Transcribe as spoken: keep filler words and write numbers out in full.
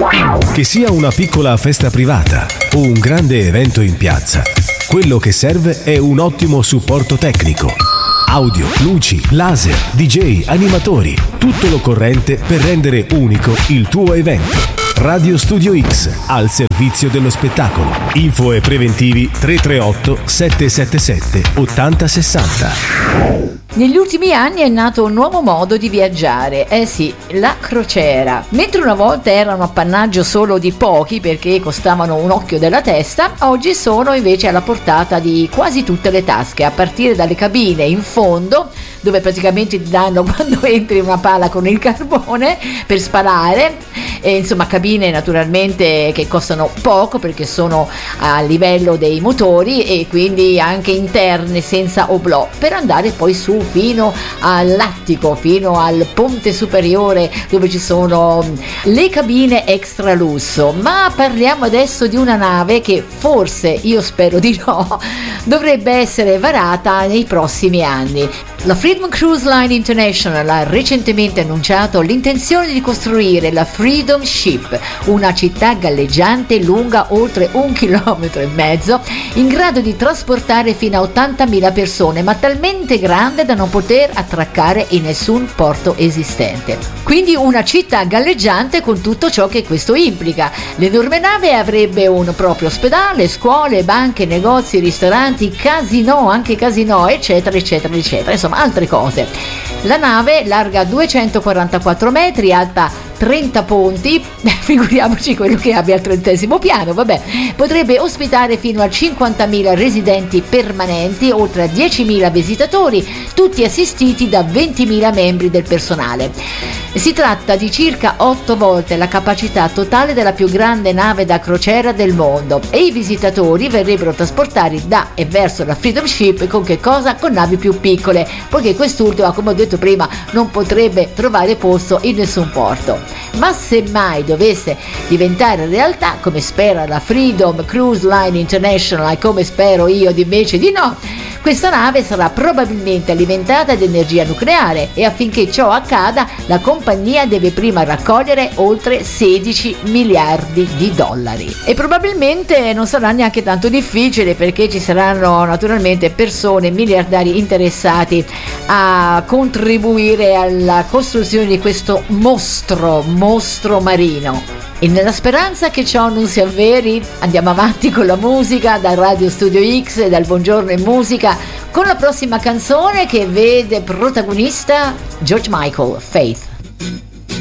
Che sia una piccola festa privata o un grande evento in piazza, quello che serve è un ottimo supporto tecnico. Audio, luci, laser, D J, animatori, tutto l'occorrente per rendere unico il tuo evento. Radio Studio X, al servizio dello spettacolo. Info e preventivi tre tre otto sette sette sette otto zero sei zero. Negli ultimi anni è nato un nuovo modo di viaggiare, eh sì, la crociera. Mentre una volta era un appannaggio solo di pochi perché costavano un occhio della testa, oggi sono invece alla portata di quasi tutte le tasche, a partire dalle cabine in fondo, dove praticamente ti danno quando entri una pala con il carbone per sparare, e insomma cabine naturalmente che costano poco perché sono a livello dei motori e quindi anche interne senza oblò, per andare poi su fino all'attico, fino al ponte superiore dove ci sono le cabine extra lusso. Ma parliamo adesso di una nave che forse, io spero di no, dovrebbe essere varata nei prossimi anni. La Freedom Cruise Line International ha recentemente annunciato l'intenzione di costruire la Freedom Ship, una città galleggiante lunga oltre un chilometro e mezzo, in grado di trasportare fino a ottantamila persone, ma talmente grande da non poter attraccare in nessun porto esistente. Quindi una città galleggiante con tutto ciò che questo implica. L'enorme nave avrebbe un proprio ospedale, scuole, banche, negozi, ristoranti, casinò, anche casinò, eccetera, eccetera, eccetera. Insomma, altre cose. La nave, larga duecentoquarantaquattro metri, alta trenta ponti, figuriamoci quello che abbia al trentesimo piano, vabbè, potrebbe ospitare fino a cinquantamila residenti permanenti, oltre a diecimila visitatori, tutti assistiti da ventimila membri del personale. Si tratta di circa otto volte la capacità totale della più grande nave da crociera del mondo e i visitatori verrebbero trasportati da e verso la Freedom Ship con che cosa? Con navi più piccole, poiché quest'ultima, come ho detto prima, non potrebbe trovare posto in nessun porto. Ma se mai dovesse diventare realtà, come spera la Freedom Cruise Line International e come spero io invece di no, questa nave sarà probabilmente alimentata di energia nucleare e affinché ciò accada la compagnia deve prima raccogliere oltre sedici miliardi di dollari. E probabilmente non sarà neanche tanto difficile perché ci saranno naturalmente persone, miliardari interessati a contribuire alla costruzione di questo mostro, mostro marino. E nella speranza che ciò non si avveri, andiamo avanti con la musica da Radio Studio X e dal Buongiorno in Musica con la prossima canzone che vede protagonista George Michael, Faith.